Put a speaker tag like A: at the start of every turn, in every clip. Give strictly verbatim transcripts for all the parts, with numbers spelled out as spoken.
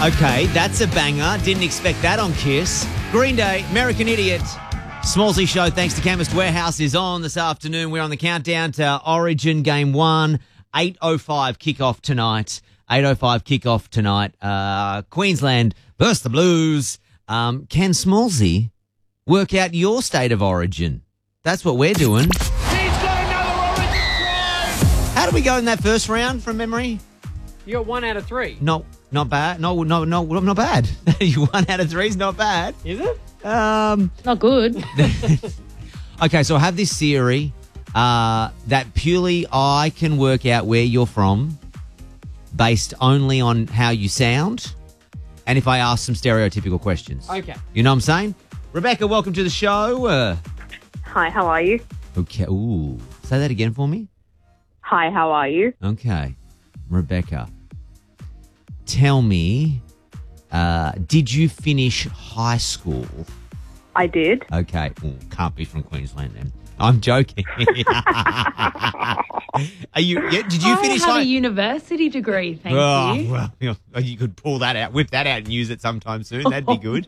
A: Okay, that's a banger. Didn't expect that on Kiss. Green Day, American Idiot. Smallsy Show, thanks to Chemist Warehouse, is on this afternoon. We're on the countdown to Origin Game one. eight oh five kickoff tonight. eight oh five kickoff tonight. Uh, Queensland versus the Blues. Um, can Smallsy work out your state of origin? That's what we're doing.
B: He's got another Origin try!
A: How did we go in that first round from memory?
C: You got one out of three.
A: No, not bad. No, no, no, not bad. You one out of three is not bad.
C: Is it?
A: Um,
D: Not good.
A: okay, so I have this theory uh, that purely I can work out where you're from based only on how you sound and if I ask some stereotypical questions.
C: Okay.
A: You know what I'm saying? Rebecca, welcome to the show. Uh,
E: Hi, how are you?
A: okay. Ooh. Say that again for me.
E: Hi, how are you?
A: Okay. Rebecca, tell me, uh, did you finish high school?
E: I did.
A: Okay. Ooh, can't be from Queensland then. I'm joking. Are you? Yeah, did you
D: I
A: finish
D: have
A: high?
D: a university degree, thank
A: oh,
D: you.
A: well, you, know, you could pull that out, whip that out, and use it sometime soon. That'd be good.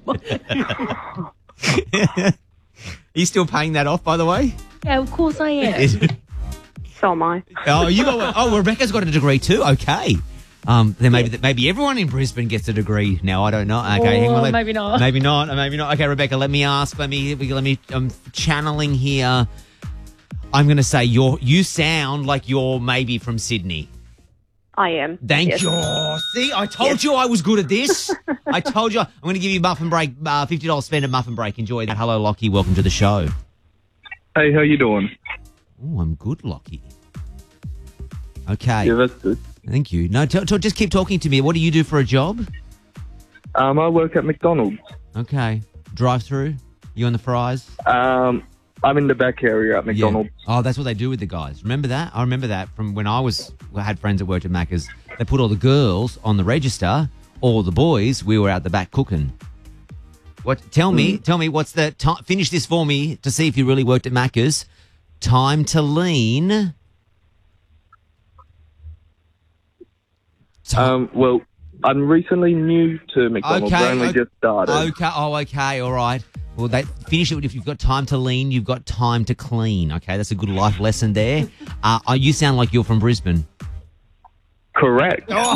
A: Are you still paying that off, by the way?
D: Yeah, of course I am.
E: So am I.
A: oh, you got one. Oh, Rebecca's got a degree too. Okay. Um, then maybe maybe everyone in Brisbane gets a degree now. I don't know. Okay, hang on.
D: Or
A: let-
D: maybe not.
A: Maybe not. Maybe not. Okay, Rebecca. Let me ask. Let me. Let me. I'm channeling here. I'm going to say you're. You sound like you're maybe from Sydney.
E: I am.
A: Thank
E: Yes.
A: you. Oh, see, I told
E: Yes.
A: you I was good at this. I told you. I'm going to give you a muffin break. Uh, Fifty dollars spend a muffin break. Enjoy that. Hello, Lockie. Welcome to the show.
F: Hey, how you doing?
A: Oh, I'm good, Lockie. Okay.
F: Yeah, that's good.
A: Thank you. No, t- t- just keep talking to me. What do you do for a job?
F: Um, I work at McDonald's.
A: Okay. Drive through? You on the fries?
F: Um, I'm in the back area at McDonald's.
A: Yeah. Oh, that's what they do with the guys. Remember that? I remember that from when I was I had friends that worked at Macca's. They put all the girls on the register, all the boys, we were out the back cooking. What? Tell me, tell me, what's the time? Finish this for me to see if you really worked at Macca's. Time to lean.
F: Um, well, I'm recently new to McDonald's.
A: Okay,
F: I only
A: okay.
F: just started.
A: Okay. Oh, okay. All right. Well, they finish it. If you've got time to lean, you've got time to clean. Okay, that's a good life lesson there. Uh, oh, you sound like you're from Brisbane.
F: Correct.
A: Oh,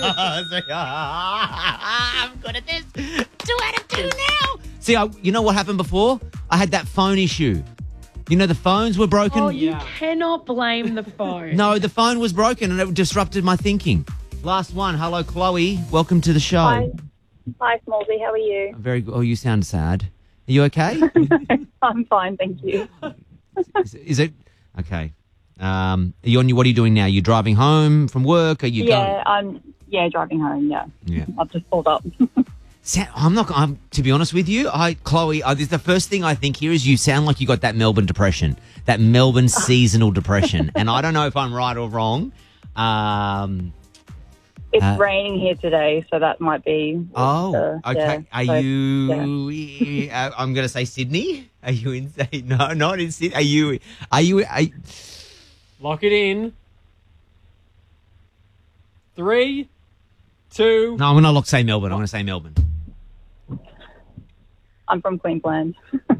A: I'm good at this. Two out of two now. See, I, you know what happened before? I had that phone issue. You know, the phones were broken.
D: Oh, you
C: Yeah.
D: cannot blame the phone.
A: No, the phone was broken and it disrupted my thinking. Last one. Hello, Chloe. Welcome to the show.
E: Hi. Hi, Smallsy. How are you?
A: Very good. Oh, you sound sad. Are you okay?
E: I'm fine, thank you.
A: is, is it okay? Um, are you on? What are you doing now? You driving home from work? Are you?
E: Yeah, I'm yeah driving home. Yeah,
A: Going? Yeah.
E: I've just pulled up.
A: Sa- I'm not. I'm to be honest with you. I, Chloe. I, this, the first thing I think here is you sound like you got that Melbourne depression, that Melbourne seasonal depression, and I don't know if I'm right or wrong. Um.
E: It's
A: Uh,
E: raining here today, so that might be.
A: Oh,
E: uh,
A: okay.
E: yeah,
A: Are
E: so,
A: you? uh, I'm going to say Sydney. Are you in? No, not in Sydney. Are you? Are you? Are,
C: Lock it in. Three, two.
A: no, I'm going to say Melbourne. I'm going to say Melbourne.
E: I'm from Queensland.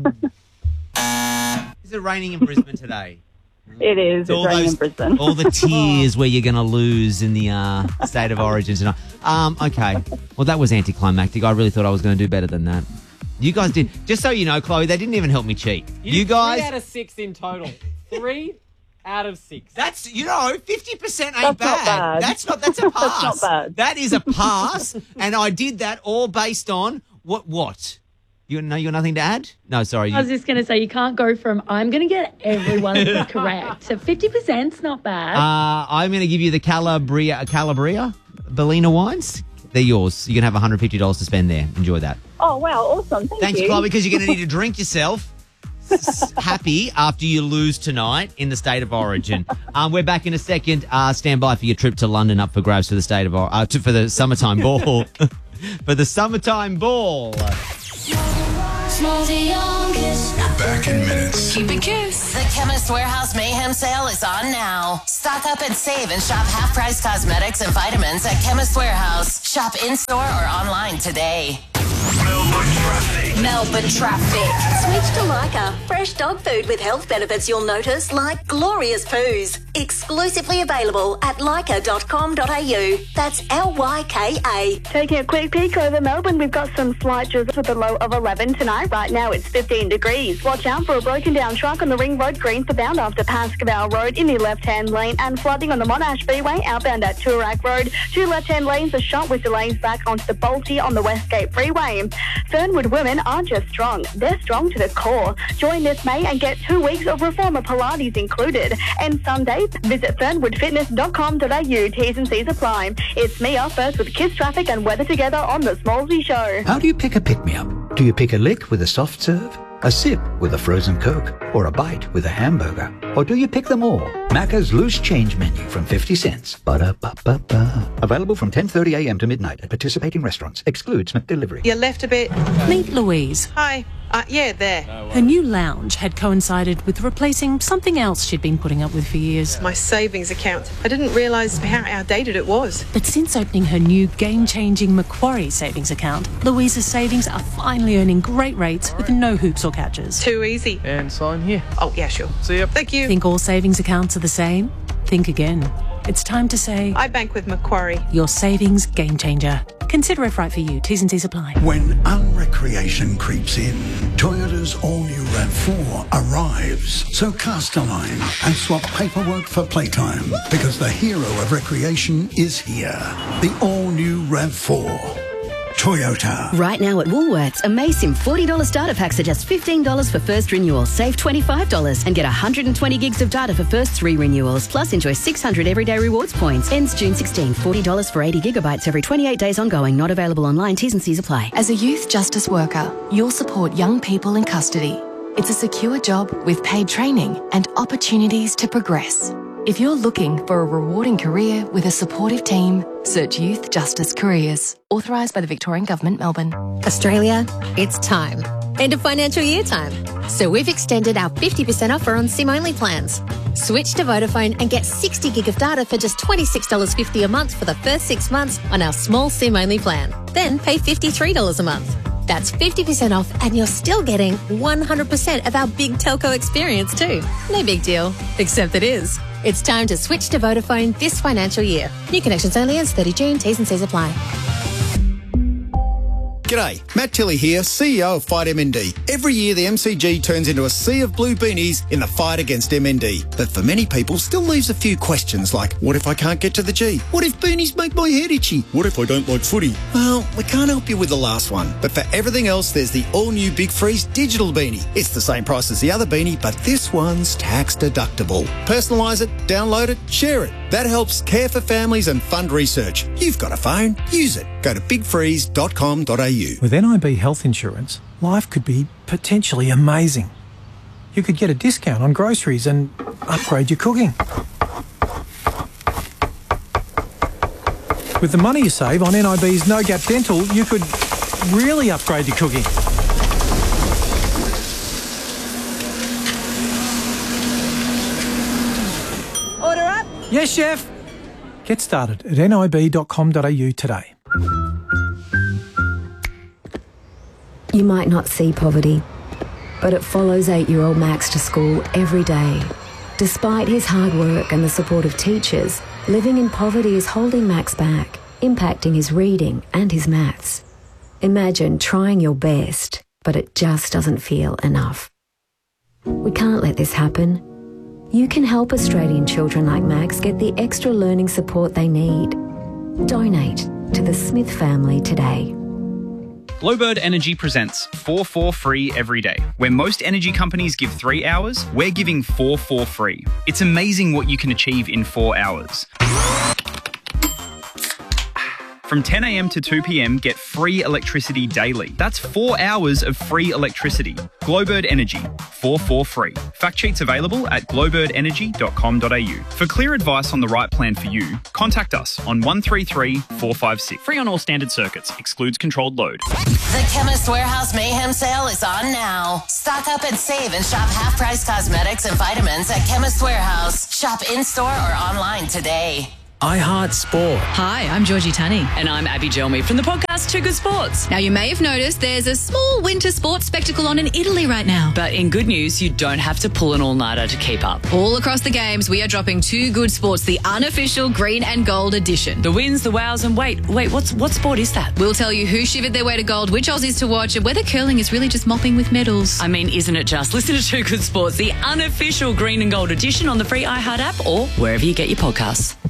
A: Is it raining in Brisbane today?
E: It is. It's
A: All
E: raining
A: those-
E: in Brisbane.
A: All the tears where you're going to lose in the uh, state of origin tonight. Um, okay. Well, that was anticlimactic. I really thought I was going to do better than that. You guys did. Just so you know, Chloe, they didn't even help me cheat. You,
C: did
A: guys.
C: Three out of six in total. Three out of six.
A: That's, you know, fifty percent ain't
E: That's not bad.
A: That's not, that's a pass.
E: That's not bad.
A: That is a pass. And I did that all based on what, what? You know, you got nothing to add? No, sorry.
D: I was
A: You,
D: just going to say, you can't go from, I'm going to get everyone correct. So fifty percent's not bad.
A: uh, I'm going to give you the Calabria, Calabria, Bellina wines. They're yours. You're going to have one hundred fifty dollars to spend there. Enjoy that.
E: Oh wow, awesome! Thank
A: Thanks,
E: you.
A: Chloe, because you're going to need to drink yourself s- happy after you lose tonight in the state of origin. Um, we're back in a second. Uh, stand by for your trip to London up for grabs for the state of or- uh, to, for the summertime ball. For the summertime ball.
G: Smallsy on Kiss.
H: We're back in minutes.
G: Keep it Kiss.
I: The Chemist Warehouse Mayhem Sale is on now. Stock up and save and shop half-price cosmetics and vitamins at Chemist Warehouse. Shop in-store or online today.
H: Melbourne traffic.
G: Melbourne traffic. Switch to Leica. Fresh dog food with health benefits you'll notice, like glorious poos. Exclusively available at leica dot com dot a u. That's L Y K A.
J: Taking a quick peek over Melbourne, we've got some slight drizzle with a low of eleven tonight. Right now it's fifteen degrees. Watch out for a broken down truck on the Ring Road Green for bound after Pascoe Road in the left-hand lane, and flooding on the Monash Freeway outbound at Toorak Road. Two left-hand lanes are shot with delays back onto the Bolte on the Westgate Freeway. Fernwood women aren't just strong, they're strong to the core. Join this May and get two weeks of Reformer Pilates included. And Sunday, visit fernwood fitness dot com dot a u. T's and C's apply. It's Mia first with Kiss Traffic and weather together on the Smallsy Show.
K: How do you pick a pick-me-up? Do you pick a lick with a soft serve, a sip with a frozen Coke, or a bite with a hamburger? Or do you pick them all? Macca's Loose Change Menu from fifty cents. Ba-da-ba-ba-ba. Available from ten thirty a m to midnight at participating restaurants. Excludes McDelivery.
L: You left a bit.
M: Meet Louise.
L: Hi. Uh, yeah, there.
M: Her new lounge had coincided with replacing something else she'd been putting up with for years.
L: My savings account. I didn't realise how outdated it was.
M: But since opening her new game-changing Macquarie savings account, Louise's savings are finally earning great rates with no hoops or catches.
L: Too easy.
C: And sign here.
L: Oh, yeah, sure.
C: See ya.
L: Thank you.
M: Think all savings accounts are the same? Think again. It's time to say...
L: I bank with Macquarie.
M: Your savings game changer. Consider if right for you. T's and C's apply.
H: When unrecreation creeps in, Toyota's all-new RAV four arrives. So cast a line and swap paperwork for playtime, because the hero of recreation is here. The all-new RAV four. Toyota.
N: Right now at Woolworths, a Maysim forty dollars starter packs are just fifteen dollars for first renewal. Save twenty-five dollars and get one hundred twenty gigs of data for first three renewals. Plus enjoy six hundred everyday rewards points. Ends June sixteenth. forty dollars for eighty gigabytes every twenty-eight days ongoing. Not available online. T's and C's apply.
O: As a youth justice worker, you'll support young people in custody. It's a secure job with paid training and opportunities to progress. If you're looking for a rewarding career with a supportive team, search Youth Justice Careers. Authorised by the Victorian Government, Melbourne.
P: Australia, it's time. End of financial year time. So we've extended our fifty percent offer on SIM-only plans. Switch to Vodafone and get sixty gig of data for just twenty-six dollars fifty a month for the first six months on our small SIM-only plan. Then pay fifty-three dollars a month. That's fifty percent off and you're still getting one hundred percent of our big telco experience too. No big deal, except it is. It's time to switch to Vodafone this financial year. New connections only ends thirty June. T's and C's apply.
Q: G'day, Matt Tilley here, C E O of Fight M N D. Every year the M C G turns into a sea of blue beanies in the fight against M N D. But for many people still leaves a few questions like, what if I can't get to the G? What if beanies make my head itchy? What if I don't like footy? Well, we can't help you with the last one. But for everything else, there's the all-new Big Freeze digital beanie. It's the same price as the other beanie, but this one's tax deductible. Personalise it, download it, share it. That helps care for families and fund research. You've got a phone, use it. Go to big freeze dot com dot a u.
R: With N I B health insurance, life could be potentially amazing. You could get a discount on groceries and upgrade your cooking. With the money you save on N I B's No Gap Dental, you could really upgrade your cooking.
L: Order up.
R: Yes, chef. Get started at N I B dot com dot a u today.
S: You might not see poverty, but it follows eight-year-old Max to school every day. Despite his hard work and the support of teachers, living in poverty is holding Max back, impacting his reading and his maths. Imagine trying your best, but it just doesn't feel enough. We can't let this happen. You can help Australian children like Max get the extra learning support they need. Donate to the Smith family today.
T: Bluebird Energy presents four four free every day. Where most energy companies give three hours, we're giving four four free. It's amazing what you can achieve in four hours. From ten a.m. to two p.m, get free electricity daily. That's four hours of free electricity. Glowbird Energy, four four free. Fact sheets available at glowbird energy dot com dot a u. For clear advice on the right plan for you, contact us on one three three, four five six. Free on all standard circuits. Excludes controlled load.
I: The Chemist Warehouse Mayhem Sale is on now. Stock up and save and shop half-price cosmetics and vitamins at Chemist Warehouse. Shop in-store or online today.
U: I Heart Sport.
V: Hi, I'm Georgie Tunney.
W: And I'm Abby Gelmy from the podcast Too Good Sports.
V: Now, you may have noticed there's a small winter sports spectacle on in Italy right now.
W: But in good news, you don't have to pull an all-nighter to keep up.
V: All across the games, we are dropping Too Good Sports, the unofficial green and gold edition.
W: The wins, the wows, and wait, wait, what's what sport is that?
V: We'll tell you who shivered their way to gold, which Aussies to watch, and whether curling is really just mopping with medals.
W: I mean, isn't it just? Listen to Too Good Sports, the unofficial green and gold edition on the free iHeart app or wherever you get your podcasts.